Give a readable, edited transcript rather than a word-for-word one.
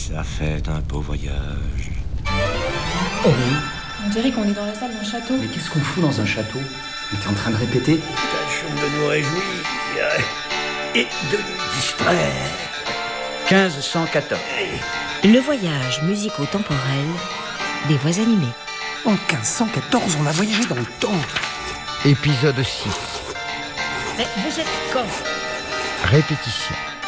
Ça fait un beau voyage. Oh oui. On dirait qu'on est dans la salle d'un château. Mais qu'est-ce qu'on fout dans un château? Mais t'es en train de répéter? Tâchons de nous réjouir et de nous distraire. 1514. Le voyage musico-temporel des voix animées. En 1514, on a voyagé dans le temps. Épisode 6. Mais vous êtes con. Répétition.